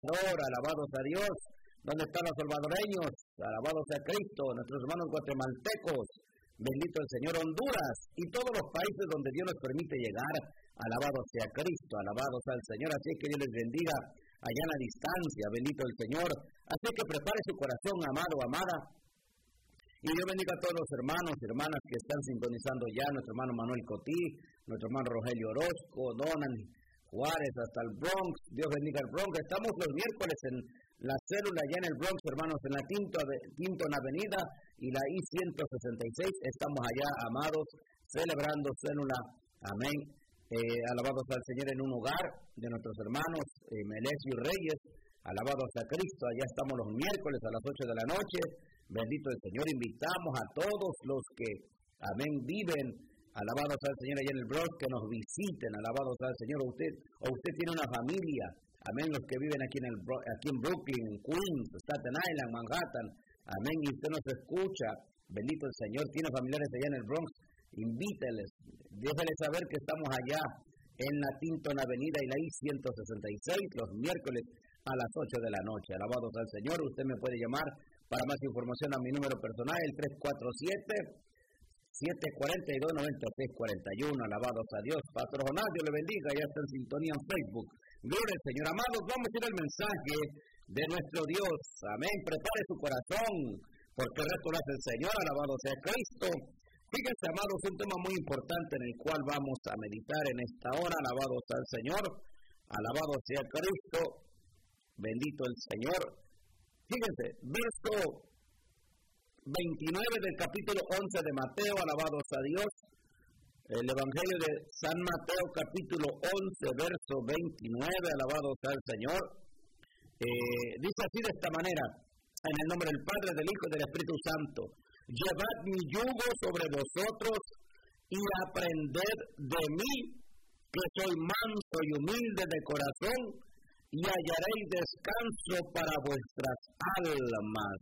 Salvador, alabados a Dios. ¿Dónde están los salvadoreños? Alabados a Cristo, nuestros hermanos guatemaltecos. Bendito el Señor, Honduras y todos los países donde Dios nos permite llegar. Alabado sea Cristo, alabados al Señor. Así que Dios les bendiga allá en la distancia. Bendito el Señor. Así que prepare su corazón, amado, amada. Y Dios bendiga a todos los hermanos y hermanas que están sintonizando ya. Nuestro hermano Manuel Cotí, nuestro hermano Rogelio Orozco, Donan Juárez, hasta el Bronx. Dios bendiga al Bronx. Estamos los miércoles en la célula allá en el Bronx, hermanos, en la Clinton Avenida y la I-166. Estamos allá, amados, celebrando célula. Amén. Alabados al Señor en un hogar de nuestros hermanos Melesio Reyes. Alabados a Cristo. Allá estamos los miércoles a las 8 de la noche. Bendito el Señor. Invitamos a todos los que, amén, viven. Alabados al Señor allá en el Bronx, que nos visiten. Alabados al Señor. Usted tiene una familia. Amén. Los que viven aquí en Brooklyn, en Queens, Staten Island, Manhattan. Amén. Y usted nos escucha. Bendito el Señor. Tiene familiares allá en el Bronx. Invíteles. Déjenles saber que estamos allá en la Clinton Avenida y la I-166 los miércoles a las 8 de la noche. Alabados al Señor. Usted me puede llamar para más información a mi número personal, el 347-742-9641. Alabados a Dios. Pastor Jonás, Dios le bendiga. Ya está en sintonía en Facebook. Gloria al Señor. Amados, vamos a ir al mensaje de nuestro Dios. Amén. Prepare su corazón, porque el resto lo hace el Señor. Alabado sea Cristo. Fíjense, amados, un tema muy importante en el cual vamos a meditar en esta hora. Alabado sea el Señor. Alabado sea Cristo. Bendito el Señor. Fíjense, verso 29 del capítulo 11 de Mateo. Alabados a Dios. El Evangelio de San Mateo, capítulo 11, verso 29. Alabados sea el Señor. Dice así de esta manera: en el nombre del Padre, del Hijo y del Espíritu Santo. Llevad mi yugo sobre vosotros y aprended de mí, que soy manso y humilde de corazón, y hallaréis descanso para vuestras almas.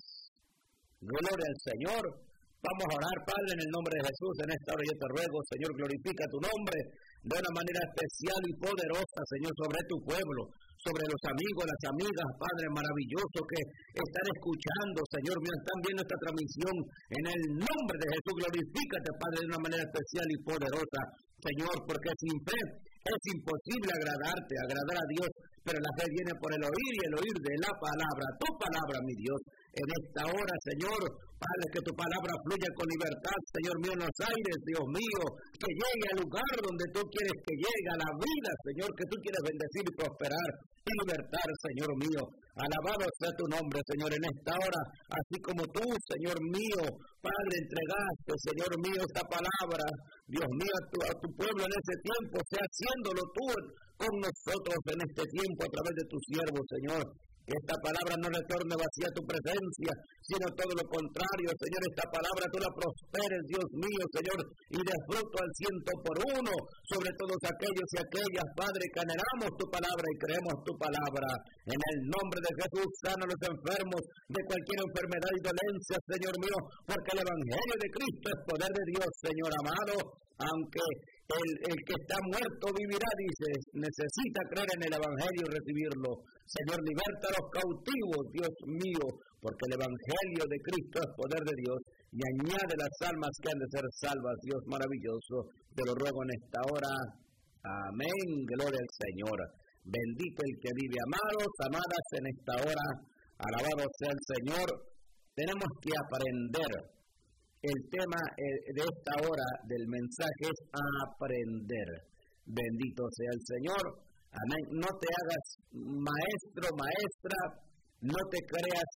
Gloria al Señor. Vamos a orar, Padre, en el nombre de Jesús. En esta hora yo te ruego, Señor, glorifica tu nombre de una manera especial y poderosa, Señor, sobre tu pueblo, sobre los amigos, las amigas, Padre maravilloso, que están escuchando, Señor mío, están viendo esta transmisión. En el nombre de Jesús, glorifícate, Padre, de una manera especial y poderosa, Señor, porque sin fe es imposible agradar a Dios, pero la fe viene por el oír y el oír de la palabra, tu palabra, mi Dios. En esta hora, Señor, Padre, que tu palabra fluya con libertad, Señor mío, en los aires, Dios mío, que llegue al lugar donde tú quieres que llegue, a la vida, Señor, que tú quieres bendecir y prosperar y libertar, Señor mío. Alabado sea tu nombre, Señor, en esta hora, así como tú, Señor mío, Padre, entregaste, Señor mío, esta palabra, Dios mío, a tu pueblo en ese tiempo, sea haciéndolo tú con nosotros en este tiempo a través de tu siervo, Señor. Que esta palabra no retorne vacía a tu presencia, sino todo lo contrario, Señor. Esta palabra tú la prosperes, Dios mío, Señor, y de fruto al 100 por 1 sobre todos aquellos y aquellas, Padre, que anhelamos tu palabra y creemos tu palabra. En el nombre de Jesús, sana a los enfermos de cualquier enfermedad y dolencia, Señor mío, porque el Evangelio de Cristo es poder de Dios, Señor amado. Aunque el que está muerto vivirá, dice, necesita creer en el Evangelio y recibirlo. Señor, liberta a los cautivos, Dios mío, porque el Evangelio de Cristo es poder de Dios y añade las almas que han de ser salvas, Dios maravilloso. Te lo ruego en esta hora. Amén. Gloria al Señor. Bendito el que vive. Amados, amadas, en esta hora, alabado sea el Señor. Tenemos que aprender. El tema de esta hora del mensaje es aprender. Bendito sea el Señor. Amén. No te hagas maestro, maestra. No te creas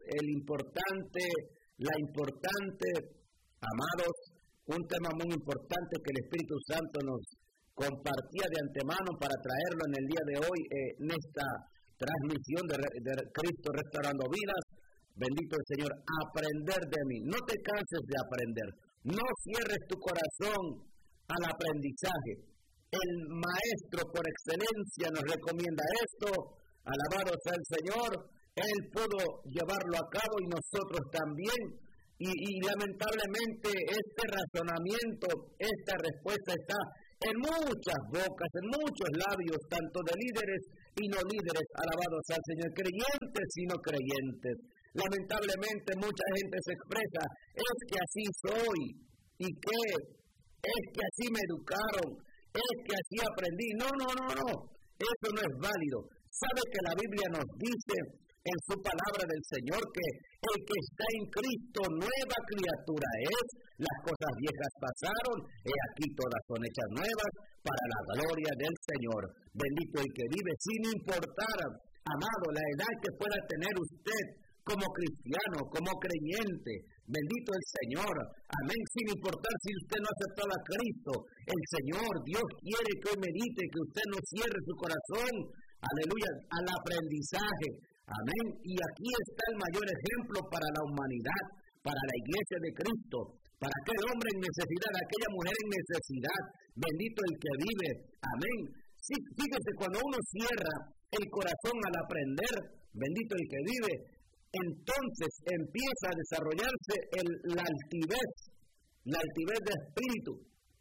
la importante. Amados, un tema muy importante que el Espíritu Santo nos compartía de antemano para traerlo en el día de hoy, en esta transmisión de Cristo Restaurando Vidas. Bendito el Señor, aprender de mí. No te canses de aprender. No cierres tu corazón al aprendizaje. El maestro por excelencia nos recomienda esto. Alabado sea el Señor. Él pudo llevarlo a cabo y nosotros también. Y lamentablemente este razonamiento, esta respuesta está en muchas bocas, en muchos labios, tanto de líderes y no líderes, alabados al Señor, creyentes y no creyentes. Lamentablemente mucha gente se expresa, es que así soy, ¿y qué? Es que así me educaron, es que así aprendí. No, eso no es válido. ¿Sabe que la Biblia nos dice en su palabra del Señor que el que está en Cristo nueva criatura es? Las cosas viejas pasaron, y aquí todas son hechas nuevas para la gloria del Señor. Bendito el que vive sin importar, amado, la edad que pueda tener usted como cristiano, como creyente. Bendito el Señor, amén, sin importar si usted no ha aceptado a Cristo. El Señor, Dios quiere que hoy medite, que usted no cierre su corazón, aleluya, al aprendizaje, amén. Y aquí está el mayor ejemplo para la humanidad, para la iglesia de Cristo, para aquel hombre en necesidad, aquella mujer en necesidad. Bendito el que vive, amén. Sí, fíjese, cuando uno cierra el corazón al aprender, bendito el que vive, entonces empieza a desarrollarse la altivez de espíritu.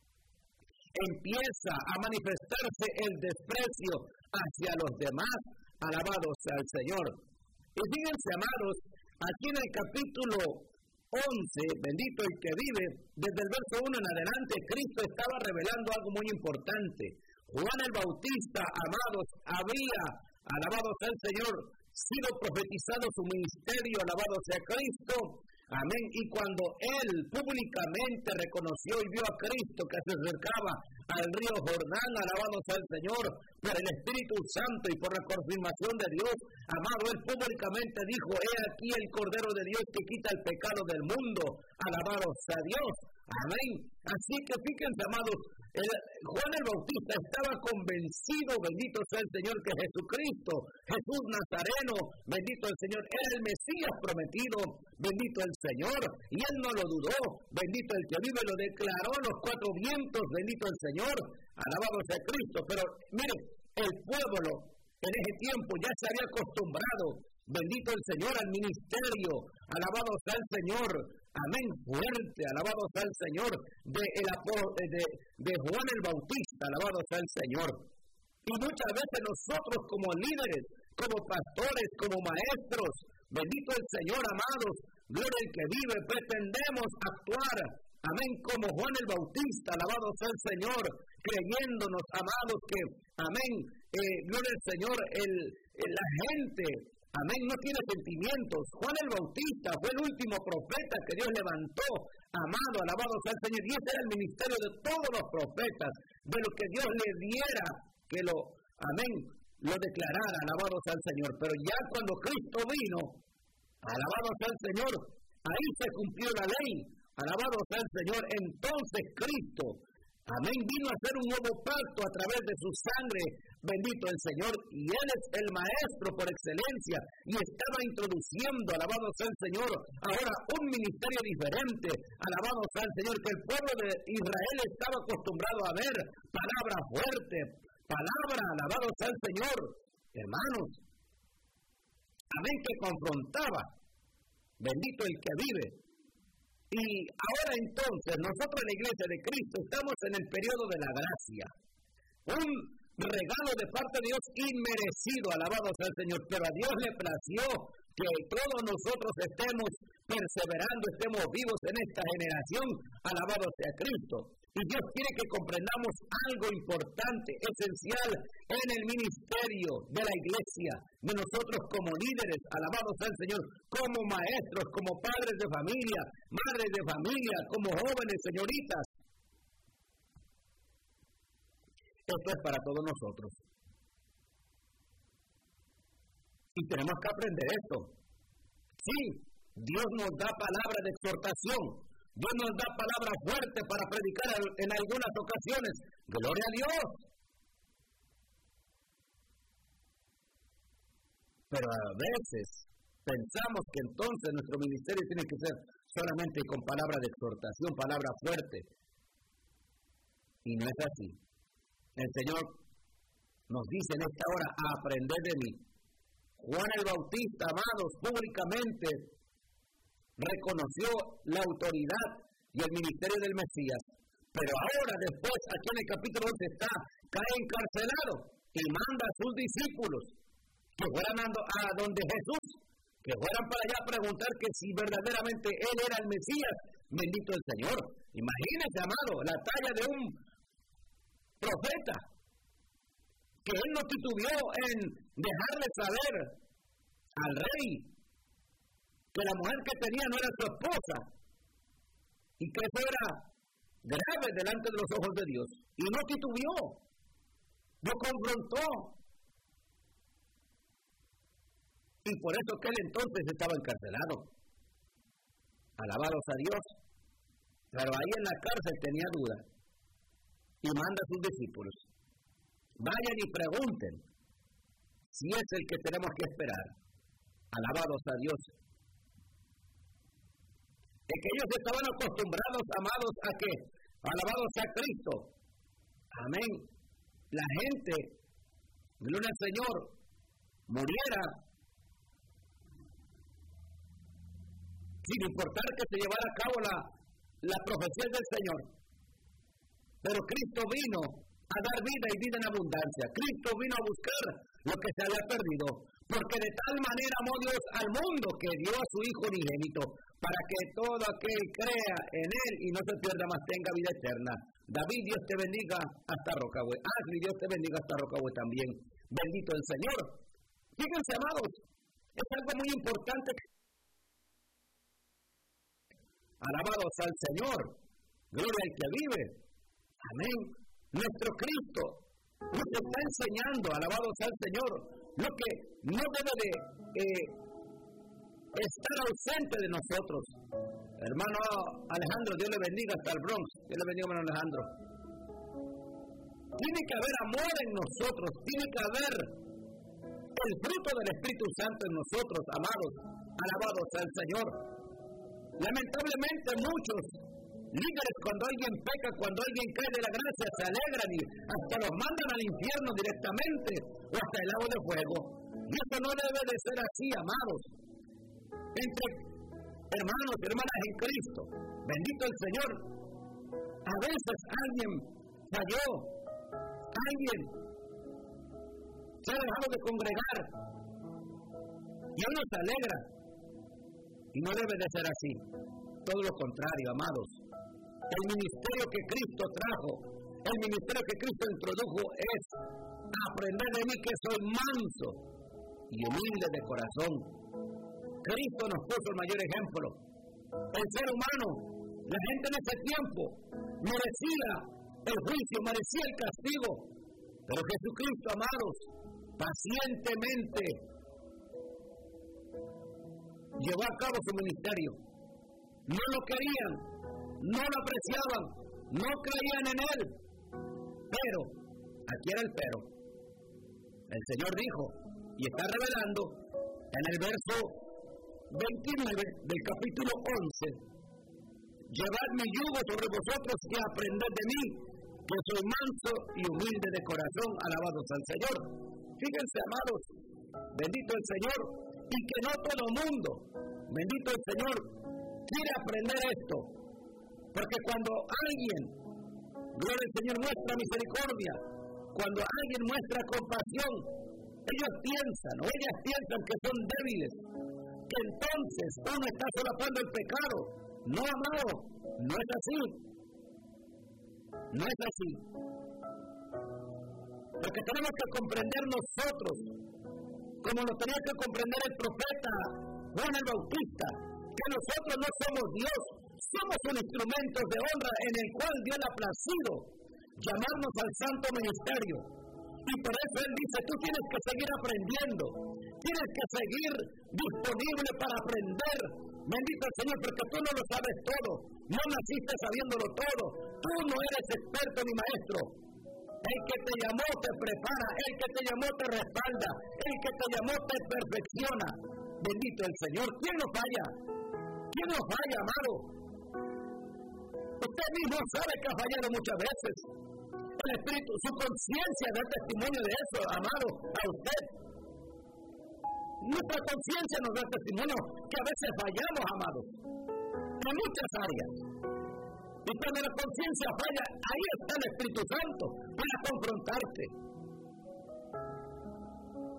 Empieza a manifestarse el desprecio hacia los demás, alabados sea el Señor. Y fíjense, amados, aquí en el capítulo 11, bendito el que vive, desde el verso 1 en adelante, Cristo estaba revelando algo muy importante. Juan el Bautista, amados, había, alabados sea el Señor, sido profetizado su ministerio, alabado sea Cristo, amén. Y cuando él públicamente reconoció y vio a Cristo que se acercaba al río Jordán, alabado sea el Señor, por el Espíritu Santo y por la confirmación de Dios, amado, él públicamente dijo, he aquí el Cordero de Dios que quita el pecado del mundo, alabado sea Dios, amén. Así que fíjense, amados, Juan el Bautista estaba convencido, bendito sea el Señor, que Jesucristo, Jesús Nazareno, bendito el Señor, era el Mesías prometido, bendito el Señor, y él no lo dudó, bendito el que vive, lo declaró a los cuatro vientos, bendito el Señor, alabado sea Cristo. Pero miren, el pueblo en ese tiempo ya se había acostumbrado, bendito el Señor, al ministerio, alabado sea el Señor, amén, fuerte, alabado sea el Señor, de Juan el Bautista, alabado sea el Señor. Y muchas veces nosotros como líderes, como pastores, como maestros, bendito el Señor, amados, gloria al que vive, pretendemos actuar, amén, como Juan el Bautista, alabado sea el Señor, creyéndonos, amados, que, amén, gloria al Señor, la gente, amén, no tiene sentimientos. Juan el Bautista fue el último profeta que Dios levantó, amado, alabado sea el Señor, y ese era el ministerio de todos los profetas, de lo que Dios le diera, que amén, lo declarara, alabado sea el Señor. Pero ya cuando Cristo vino, alabado sea el Señor, ahí se cumplió la ley, alabado sea el Señor. Entonces Cristo, amén, vino a hacer un nuevo pacto a través de su sangre, bendito el Señor, y Él es el maestro por excelencia, y estaba introduciendo, alabado sea el Señor, ahora un ministerio diferente, alabado sea el Señor, que el pueblo de Israel estaba acostumbrado a ver, palabra fuerte, palabra, alabado sea el Señor, hermanos, amén, que confrontaba, bendito el que vive. Y ahora entonces, nosotros en la iglesia de Cristo estamos en el periodo de la gracia, un regalo de parte de Dios inmerecido, alabado sea el Señor, pero a Dios le plació que todos nosotros estemos perseverando, estemos vivos en esta generación, alabado sea Cristo. Y Dios quiere que comprendamos algo importante, esencial, en el ministerio de la iglesia, de nosotros como líderes, alabados sea el Señor, como maestros, como padres de familia, madres de familia, como jóvenes, señoritas. Esto es para todos nosotros. Y tenemos que aprender esto. Sí, Dios nos da palabra de exhortación. Dios nos da palabra fuerte para predicar en algunas ocasiones. ¡Gloria a Dios! Pero a veces pensamos que entonces nuestro ministerio tiene que ser solamente con palabra de exhortación, palabra fuerte. Y no es así. El Señor nos dice en esta hora, aprended de mí. Juan el Bautista, amados, públicamente reconoció la autoridad y el ministerio del Mesías. Pero ahora, después, aquí en el capítulo 11 cae encarcelado. y manda a sus discípulos que fueran a donde Jesús, que fueran para allá a preguntar que si verdaderamente Él era el Mesías, bendito el Señor. Imagínese, amado, la talla de un profeta, que Él no titubeó en dejarle saber al rey que la mujer que tenía no era su esposa, y que eso era grave delante de los ojos de Dios, y no titubeó, lo confrontó, y por eso que él entonces estaba encarcelado. Alabados a Dios. Pero ahí en la cárcel tenía duda, y manda a sus discípulos: vayan y pregunten si es el que tenemos que esperar. Alabados a Dios. De que ellos estaban acostumbrados, amados, a que, alabados a Cristo, amén, la gente, gloria al Señor, muriera sin importar que se llevara a cabo la profecía del Señor. Pero Cristo vino a dar vida y vida en abundancia. Cristo vino a buscar lo que se había perdido, porque de tal manera amó Dios al mundo que dio a su Hijo unigénito, para que todo aquel crea en Él y no se pierda, mas tenga vida eterna. David, Dios te bendiga hasta Rocahué. Ashley, Dios te bendiga hasta Rocahué también. Bendito el Señor. Fíjense, amados, es algo muy importante. Alabados al Señor. Gloria al que vive. Amén. Nuestro Cristo nos está enseñando, alabados al Señor, lo que no debe de estar ausente de nosotros. Hermano Alejandro, Dios le bendiga hasta el Bronx. Dios le bendiga, hermano Alejandro. Tiene que haber amor en nosotros, tiene que haber el fruto del Espíritu Santo en nosotros, amados, alabados al Señor. Lamentablemente muchos líderes, cuando alguien peca, cuando alguien cae de la gracia, se alegran y hasta los mandan al infierno directamente o hasta el lago de fuego. Y eso no debe de ser así, amados. Entre hermanos y hermanas en Cristo, bendito el Señor, a veces alguien falló, alguien se ha dejado de congregar y uno se alegra, y no debe de ser así. Todo lo contrario, amados. El ministerio que Cristo trajo, el ministerio que Cristo introdujo es aprender de mí que soy manso y humilde de corazón. Cristo nos puso el mayor ejemplo. El ser humano, la gente en ese tiempo, merecía el juicio, merecía el castigo. Pero Jesucristo, amados, pacientemente llevó a cabo su ministerio. No lo querían, no lo apreciaban, no creían en Él. Pero, aquí era el pero. El Señor dijo, y está revelando en el verso 29 del capítulo 11: llevad mi yugo sobre vosotros y aprended de mí, que soy manso y humilde de corazón. Alabados al Señor. Fíjense, amados, bendito el Señor, y que no todo el mundo, bendito el Señor, quiere aprender esto. Porque cuando alguien, gloria al Señor, muestra misericordia, cuando alguien muestra compasión, ellos piensan, o ellas piensan que son débiles, que entonces uno está solapando el pecado. No, amado, no es así. No es así. Porque tenemos que comprender nosotros, como lo tenía que comprender el profeta Juan el Bautista, que nosotros no somos Dios, somos un instrumento de honra en el cual Dios le ha placido llamarnos al santo ministerio. Y por eso Él dice, tú tienes que seguir aprendiendo, tienes que seguir disponible para aprender. Bendito el Señor, porque tú no lo sabes todo, no naciste sabiéndolo todo, tú no eres experto ni maestro. El que te llamó te prepara, el que te llamó te respalda, el que te llamó te perfecciona. Bendito el Señor. ¿Quién nos falla? ¿Quién nos falla, amado? Usted mismo sabe que ha fallado muchas veces. El Espíritu, su conciencia da testimonio de eso, amado, a usted. Nuestra conciencia nos da testimonio que a veces fallamos, amados, en muchas áreas. Y cuando la conciencia falla, ahí está el Espíritu Santo para confrontarte.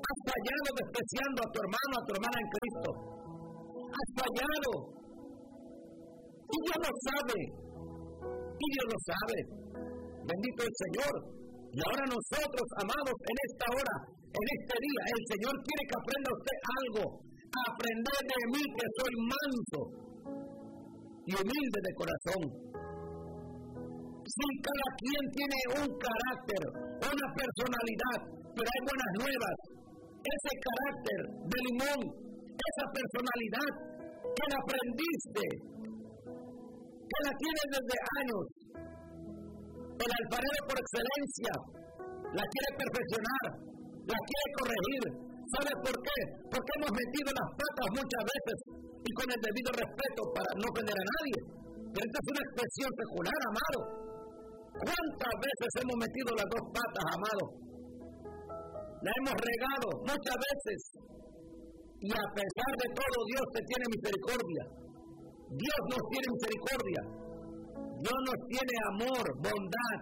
Has fallado despreciando a tu hermano, a tu hermana en Cristo. Has fallado. Y Dios lo sabe. Y Dios lo sabe. Bendito el Señor. Y ahora nosotros, amados, en esta hora, en este día, el Señor quiere que aprenda usted algo. Aprender de mí que soy manso y humilde de corazón. Sí, cada quien tiene un carácter, una personalidad, pero hay buenas nuevas. Ese carácter de limón, esa personalidad que la aprendiste, que la tienes desde años, el alfarero por excelencia, la quiere perfeccionar, la quiere corregir. ¿Sabe por qué? Porque hemos metido las patas muchas veces y con el debido respeto para no ofender a nadie. Pero esta es una expresión secular, amado. ¿Cuántas veces hemos metido las dos patas, amado? La hemos regado muchas veces. Y a pesar de todo, Dios te tiene misericordia. Dios nos tiene misericordia. Dios nos tiene amor, bondad.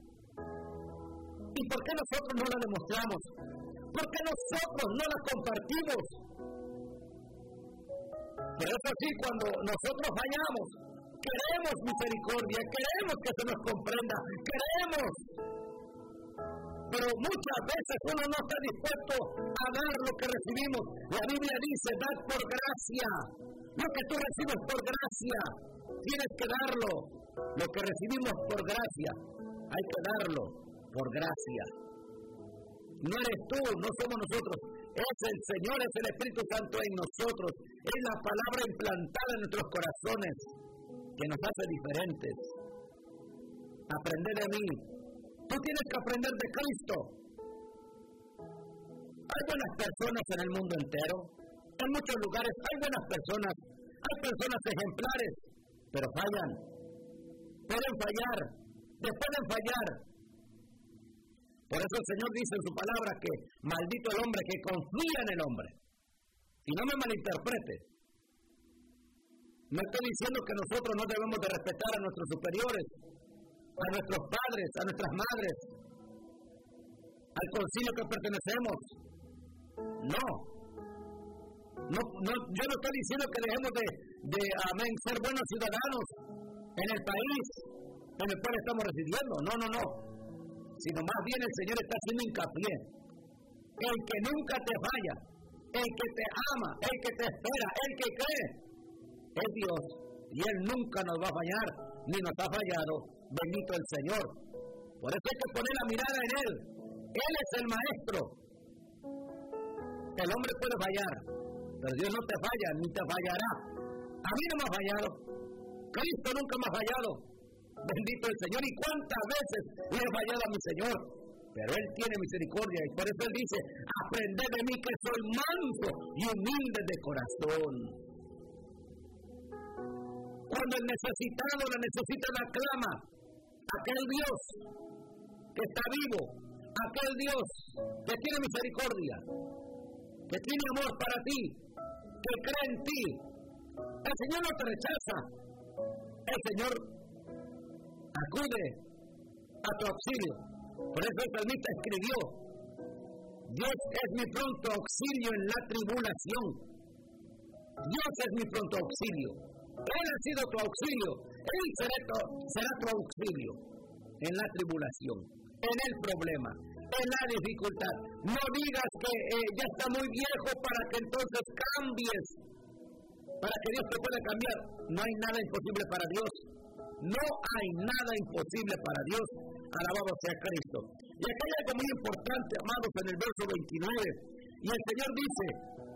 ¿Y por qué nosotros no la demostramos? ¿Por qué nosotros no la compartimos? Pero eso sí, cuando nosotros fallamos, queremos misericordia, queremos que se nos comprenda, queremos. Pero muchas veces uno no está dispuesto a dar lo que recibimos. La Biblia dice, dad por gracia. Lo que tú recibes por gracia, tienes que darlo. Lo que recibimos por gracia, hay que darlo por gracia. No eres tú, no somos nosotros. Es el Señor, es el Espíritu Santo en nosotros. Es la palabra implantada en nuestros corazones que nos hace diferentes. Aprender de mí. Tú tienes que aprender de Cristo. Hay buenas personas en el mundo entero. En muchos lugares hay buenas personas. Hay personas ejemplares, pero fallan. Pueden fallar. Te pueden fallar. Por eso el Señor dice en su palabra que maldito el hombre que confía en el hombre. Y no me malinterprete. No estoy diciendo que nosotros no debemos de respetar a nuestros superiores, a nuestros padres, a nuestras madres, al concilio que pertenecemos. No. Yo no estoy diciendo que dejemos de ser buenos ciudadanos en el país en el cual estamos residiendo. No. Sino más bien el Señor está haciendo hincapié. El que nunca te falla, el que te ama, el que te espera, el que cree, es Dios. Y Él nunca nos va a fallar, ni nos ha fallado. Bendito el Señor. Por eso hay que poner la mirada en Él. Él es el maestro. El hombre puede fallar, pero Dios no te falla, ni te fallará. A mí no me ha fallado. Cristo nunca me ha fallado. Bendito el Señor. ¿Y cuántas veces le he fallado a mi Señor? Pero Él tiene misericordia y por eso Él dice, aprended de mí que soy manso y humilde de corazón. Cuando el necesitado la necesita, la clama. Aquel Dios que está vivo, aquel Dios que tiene misericordia, que tiene amor para ti, que cree en ti. El Señor no te rechaza. El Señor acude a tu auxilio. Por eso el salmista escribió, Dios es mi pronto auxilio en la tribulación. Dios es mi pronto auxilio. Él ha sido tu auxilio. Él será tu auxilio en la tribulación, en el problema, en la dificultad. No digas que ya está muy viejo para que entonces cambies, para que Dios te pueda cambiar. No hay nada imposible para Dios. No hay nada imposible para Dios. Alabado sea Cristo. Y acá hay algo muy importante, amados, en el verso 29. Y el Señor dice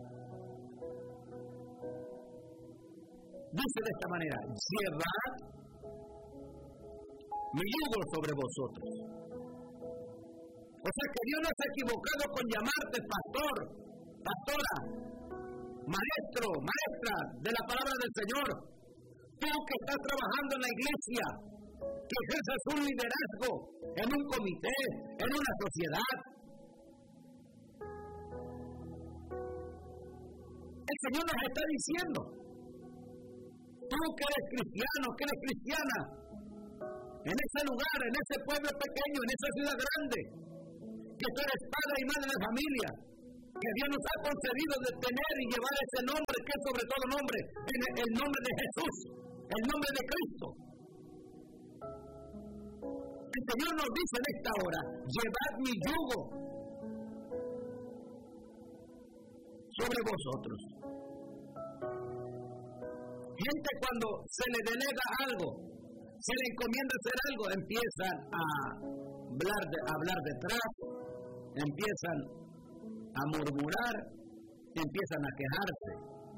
de esta manera, llevad mi yugo sobre vosotros. O sea que Dios no se ha equivocado con llamarte pastor, pastora, maestro, maestra de la palabra del Señor. Tú que estás trabajando en la iglesia, que ejerces un liderazgo en un comité, en una sociedad. El Señor nos está diciendo, tú que eres cristiano, que eres cristiana, en ese lugar, en ese pueblo pequeño, en esa ciudad grande, que tú eres padre y madre de familia, que Dios nos ha concedido de tener y llevar ese nombre que es sobre todo nombre, el nombre de Jesús, el nombre de Cristo. El Señor nos dice en esta hora: llevad mi yugo sobre vosotros. Gente, cuando se le delega algo, se le encomienda hacer algo, empiezan a hablar detrás, empiezan a murmurar, empiezan a quejarse.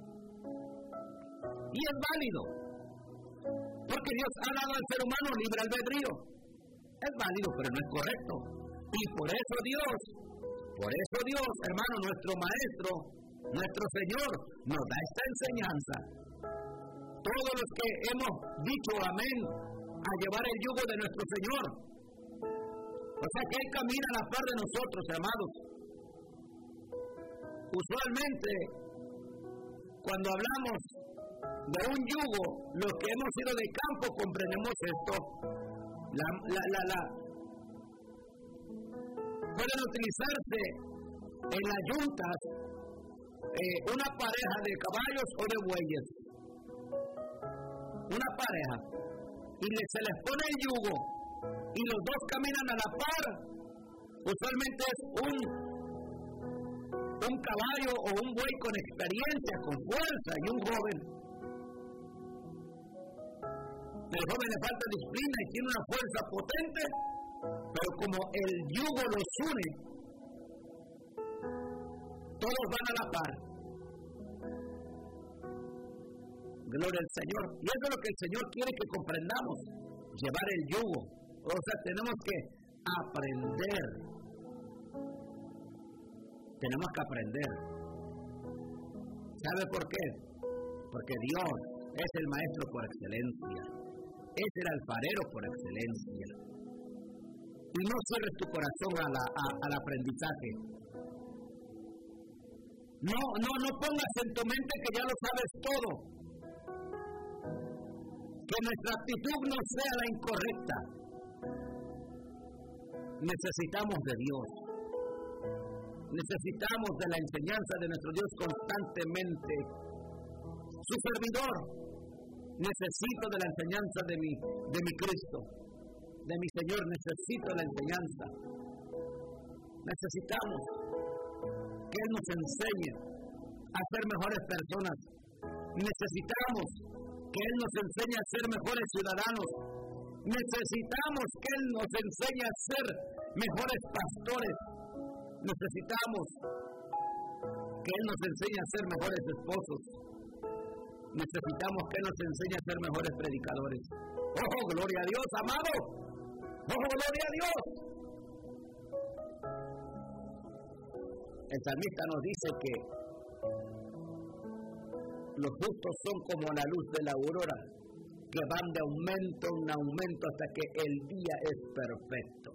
Y es válido, porque Dios ha dado al ser humano libre albedrío. Es válido, pero no es correcto. Y por eso Dios, hermano, nuestro Maestro, nuestro Señor, nos da esta enseñanza. Todos los que hemos dicho amén a llevar el yugo de nuestro Señor, o sea que Él camina a la par de nosotros, amados. Usualmente, cuando hablamos de un yugo, los que hemos ido de campo comprendemos esto. Pueden utilizarse en las yuntas una pareja de caballos o de bueyes. Una pareja. Y se les pone el yugo y los dos caminan a la par. Usualmente es un caballo o un buey con experiencia, con fuerza, y un joven. El joven le falta disciplina y tiene una fuerza potente, pero como el yugo los une, todos van a la par. Gloria al Señor. Y eso es lo que el Señor quiere que comprendamos: llevar el yugo. O sea, tenemos que aprender. Tenemos que aprender. ¿Sabe por qué? Porque Dios es el maestro por excelencia. Es el alfarero por excelencia. Y no cierres tu corazón al aprendizaje. No pongas en tu mente que ya lo sabes todo. Que nuestra actitud no sea la incorrecta. Necesitamos de Dios. Necesitamos de la enseñanza de nuestro Dios constantemente. Su servidor, necesito de la enseñanza de mi Cristo, de mi Señor. Necesito la enseñanza. Necesitamos que Él nos enseñe a ser mejores personas. Necesitamos que Él nos enseñe a ser mejores ciudadanos. Necesitamos que Él nos enseñe a ser mejores pastores. Necesitamos que Él nos enseñe a ser mejores esposos. Necesitamos que Él nos enseñe a ser mejores predicadores. ¡Oh, gloria a Dios, amado! ¡Oh, gloria a Dios! El salmista nos dice que los justos son como la luz de la aurora, que van de aumento en aumento hasta que el día es perfecto.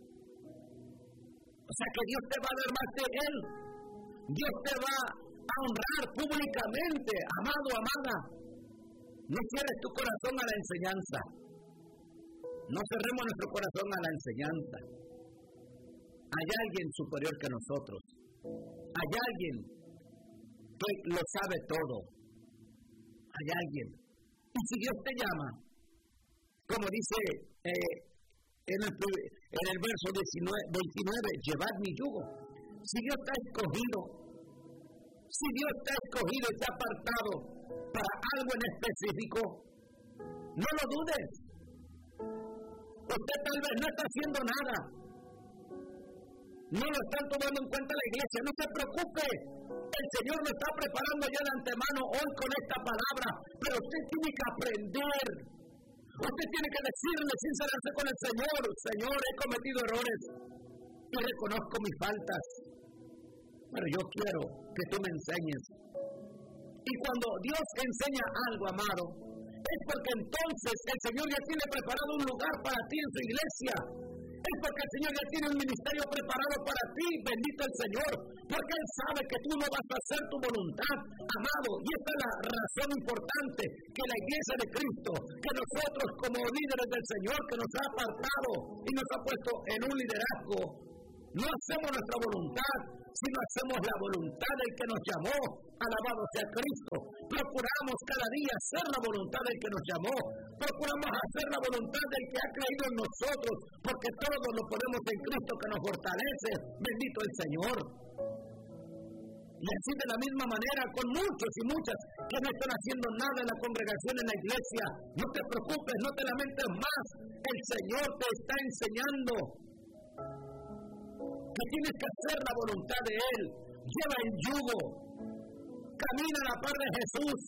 O sea que Dios te va a dar más de Él. Dios te va a honrar públicamente, amado, amada. No cierres tu corazón a la enseñanza. No cerremos nuestro corazón a la enseñanza. Hay alguien superior que nosotros. Hay alguien que lo sabe todo. Hay alguien. Y si Dios te llama, como dice en el verso 29, llevad mi yugo. Si Dios te ha escogido, si Dios te ha escogido y te ha apartado para algo en específico, no lo dudes. Usted tal vez no está haciendo nada. No lo están tomando en cuenta la iglesia. No se preocupe. El Señor lo está preparando ya de antemano hoy con esta palabra. Pero usted tiene que aprender. Usted tiene que decirle, sincerarse con el Señor: Señor, he cometido errores y reconozco mis faltas, pero yo quiero que tú me enseñes. Y cuando Dios enseña algo, amado, es porque entonces el Señor ya tiene preparado un lugar para ti en su iglesia. Es porque el Señor ya tiene un ministerio preparado para ti, bendito el Señor, porque Él sabe que tú no vas a hacer tu voluntad, amado. Y esta es la razón importante, que la iglesia de Cristo, que nosotros como líderes del Señor, que nos ha apartado y nos ha puesto en un liderazgo No hacemos nuestra voluntad, sino hacemos la voluntad del que nos llamó. Alabado sea Cristo. Procuramos cada día hacer la voluntad del que nos llamó. Procuramos hacer la voluntad del que ha creído en nosotros, porque todo lo podemos en Cristo que nos fortalece. Bendito el Señor. Y así de la misma manera con muchos y muchas que no están haciendo nada en la congregación, en la iglesia. No te preocupes, no te lamentes más. El Señor te está enseñando que tienes que hacer la voluntad de Él. Lleva el yugo. Camina a la par de Jesús.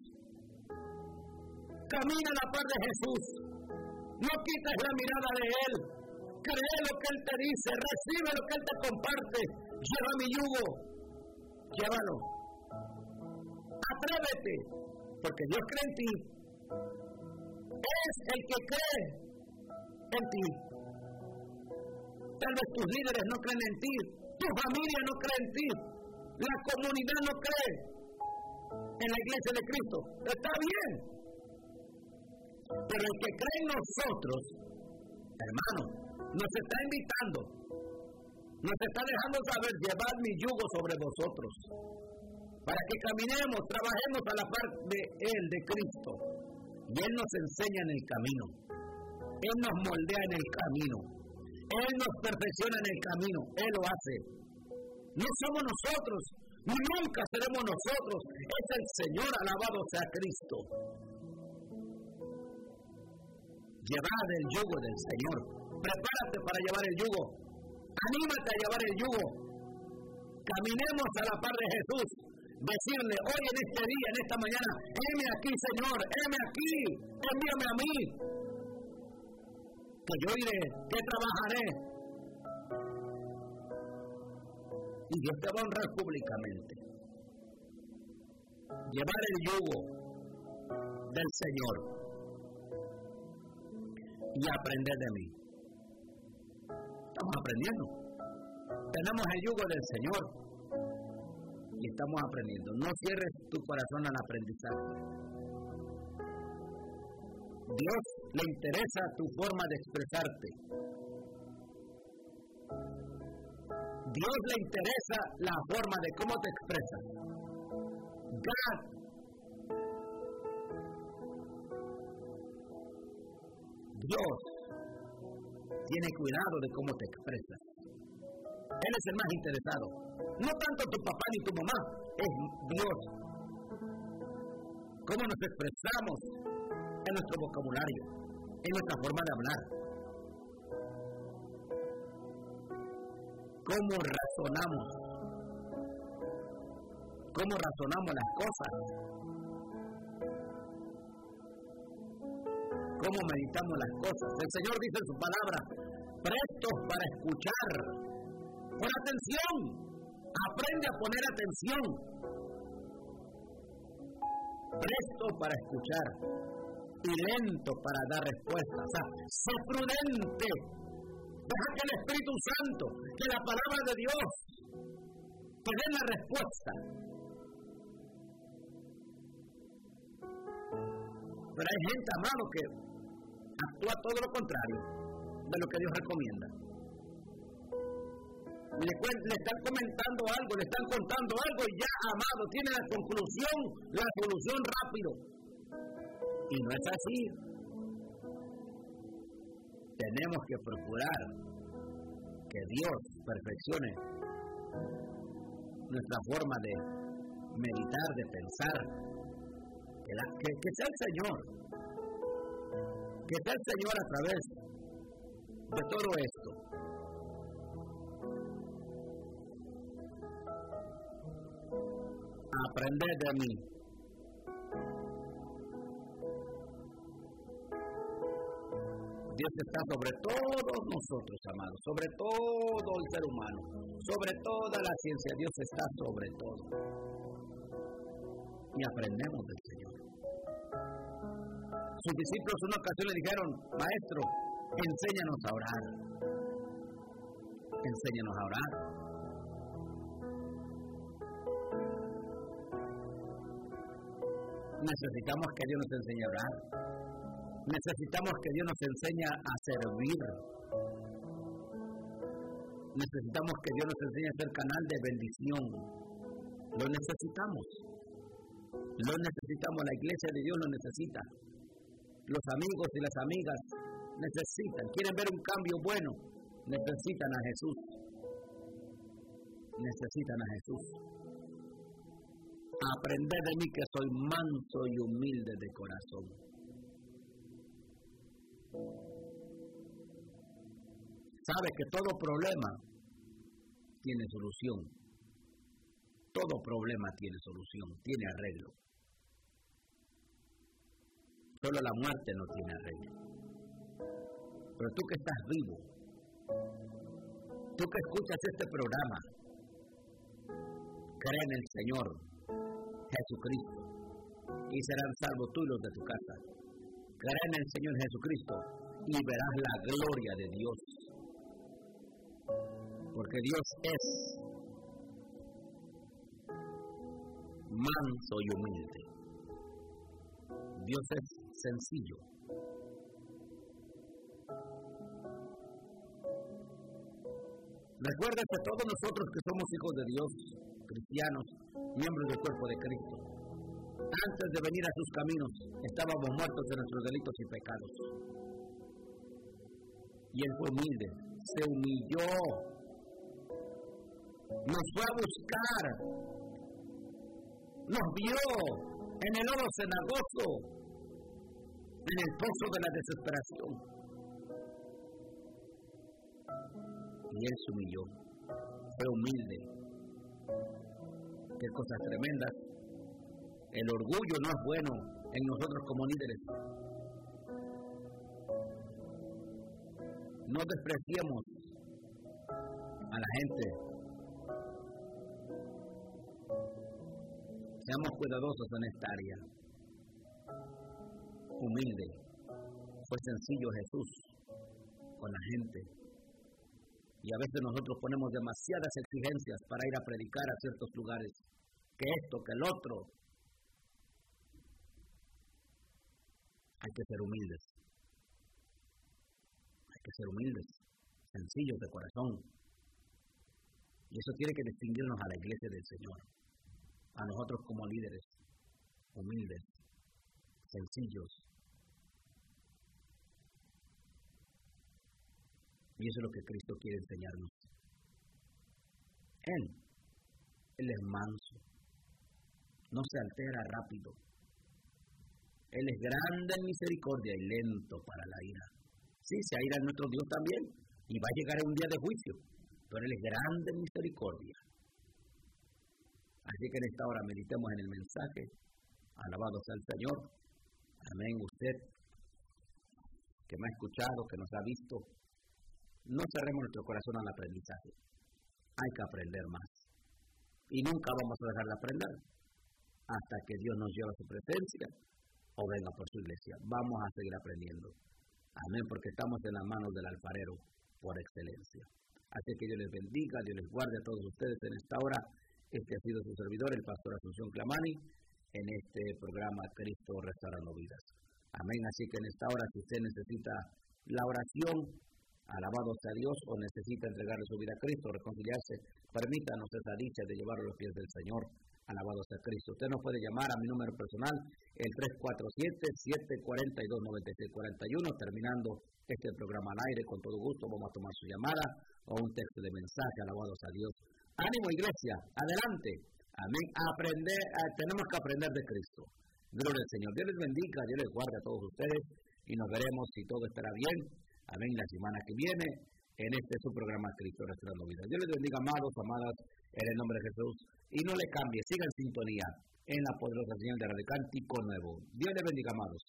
Camina a la par de Jesús. No quites la mirada de Él. Cree lo que Él te dice. Recibe lo que Él te comparte. Lleva mi yugo. Llévalo. Atrévete. Porque Dios cree en ti. Es el que cree en ti. Tal vez tus líderes no creen en ti, tu familia no cree en ti, la comunidad no cree en la iglesia de Cristo. Está bien. Pero el que cree en nosotros, hermano, nos está invitando, nos está dejando saber, llevad mi yugo sobre vosotros, para que caminemos, trabajemos a la par de Él, de Cristo. Y Él nos enseña en el camino. Él nos moldea en el camino. Él nos perfecciona en el camino. Él lo hace. No somos nosotros. Nunca seremos nosotros. Es el Señor, alabado sea Cristo. Llevad el yugo del Señor. Prepárate para llevar el yugo. Anímate a llevar el yugo. Caminemos a la par de Jesús. Decirle, hoy en este día, en esta mañana, heme aquí, Señor, heme aquí, envíame a mí. Que yo iré, que trabajaré. Y Dios te va a honrar públicamente. Llevar el yugo del Señor y aprender de mí. Estamos aprendiendo. Tenemos el yugo del Señor y estamos aprendiendo. No cierres tu corazón al aprendizaje. Dios le interesa tu forma de expresarte. Dios le interesa la forma de cómo te expresas. Dios tiene cuidado de cómo te expresas. Él es el más interesado. No tanto tu papá ni tu mamá, es Dios. Cómo nos expresamos en nuestro vocabulario, en nuestra forma de hablar. Cómo razonamos las cosas. Cómo meditamos las cosas. El Señor dice en su palabra, prestos para escuchar. Pon atención. Aprende a poner atención. Presto para escuchar y lento para dar respuesta. O sea, sé prudente. Deja que el Espíritu Santo, que la palabra de Dios te dé la respuesta. Pero hay gente, amado, que actúa todo lo contrario de lo que Dios recomienda. Le están comentando algo, le están contando algo y ya, amado, tiene la conclusión, la solución rápido. Y no es así. Tenemos que procurar que Dios perfeccione nuestra forma de meditar, de pensar. Que sea el Señor. Que sea el Señor a través de todo esto. Aprender de mí. Dios está sobre todos nosotros, amados, sobre todo el ser humano, sobre toda la ciencia. Dios está sobre todo. Y aprendemos del Señor. Sus discípulos en una ocasión le dijeron, Maestro, enséñanos a orar. Enséñanos a orar. Necesitamos que Dios nos enseñe a orar. Necesitamos que Dios nos enseñe a servir. Necesitamos que Dios nos enseñe a ser canal de bendición. Lo necesitamos. Lo necesitamos. La iglesia de Dios lo necesita. Los amigos y las amigas necesitan. Quieren ver un cambio bueno. Necesitan a Jesús. Necesitan a Jesús. Aprended de mí que soy manso y humilde de corazón. Sabe que todo problema tiene solución. Todo problema tiene solución, tiene arreglo. Solo la muerte no tiene arreglo. Pero tú que estás vivo, tú que escuchas este programa, cree en el Señor Jesucristo y serán salvos tú y los de tu casa. Cree en el Señor Jesucristo y verás la gloria de Dios. Porque Dios es manso y humilde. Dios es sencillo. Recuerda que todos nosotros que somos hijos de Dios, cristianos, miembros del cuerpo de Cristo, antes de venir a sus caminos, estábamos muertos en nuestros delitos y pecados. Y Él fue humilde, se humilló, nos fue a buscar, nos vio en el lodo cenagoso, en el pozo de la desesperación. Y Él se humilló, fue humilde. Qué cosas tremendas. El orgullo no es bueno en nosotros como líderes. No despreciemos a la gente. Seamos cuidadosos en esta área. Humilde. Fue sencillo Jesús con la gente. Y a veces nosotros ponemos demasiadas exigencias para ir a predicar a ciertos lugares. Que esto, que el otro. Hay que ser humildes. Hay que ser humildes, sencillos de corazón. Y eso tiene que distinguirnos a la iglesia del Señor. A nosotros como líderes, humildes, sencillos. Y eso es lo que Cristo quiere enseñarnos. Él es manso. No se altera rápido. Él es grande en misericordia y lento para la ira. Sí, se aira en nuestro Dios también. Y va a llegar un día de juicio. Pero Él es grande en misericordia. Así que en esta hora meditemos en el mensaje. Alabado sea el Señor. Amén. Usted que me ha escuchado, que nos ha visto, no cerremos nuestro corazón al aprendizaje. Hay que aprender más. Y nunca vamos a dejar de aprender hasta que Dios nos lleve a su presencia o venga por su iglesia. Vamos a seguir aprendiendo. Amén, porque estamos en las manos del alfarero por excelencia. Así que Dios les bendiga, Dios les guarde a todos ustedes en esta hora. Este ha sido su servidor, el pastor Asunción Clamani, en este programa Cristo Restaurando Vidas. Amén, así que en esta hora, si usted necesita la oración, alabado sea Dios, o necesita entregarle su vida a Cristo, reconciliarse, permítanos esa dicha de llevarlo a los pies del Señor. Alabado sea Cristo. Usted nos puede llamar a mi número personal, el 347-742-9641, terminando este programa al aire. Con todo gusto vamos a tomar su llamada o un texto de mensaje. Alabado sea Dios. Ánimo, iglesia, adelante. Amén. Tenemos que aprender de Cristo. Gloria al Señor. Dios les bendiga, Dios les guarde a todos ustedes y nos veremos, si todo estará bien, amén, la semana que viene en este su programa Cristo Restaurando Vidas. Dios les bendiga, amados, amadas, en el nombre de Jesús. Y no le cambie, siga en sintonía en la poderosa señal de Radio Cántico Nuevo. Dios les bendiga, amados.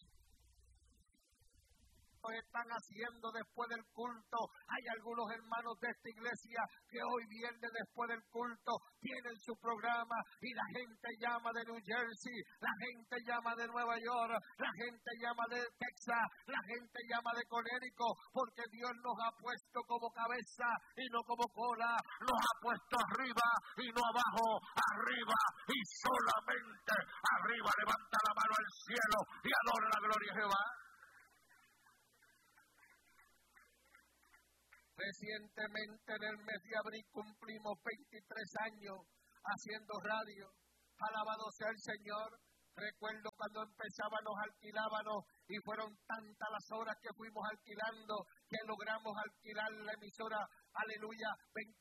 Están haciendo después del culto. Hay algunos hermanos de esta iglesia que hoy viernes después del culto tienen su programa y la gente llama de New Jersey, la gente llama de Nueva York, la gente llama de Texas, la gente llama de Connecticut, porque Dios nos ha puesto como cabeza y no como cola, nos ha puesto arriba y no abajo, arriba y solamente arriba. Levanta la mano al cielo y adora la gloria de Jehová. Recientemente en el mes de abril cumplimos 23 años haciendo radio. Alabado sea el Señor. Recuerdo cuando empezábamos, alquilábamos y fueron tantas las horas que fuimos alquilando que logramos alquilar la emisora, aleluya, 23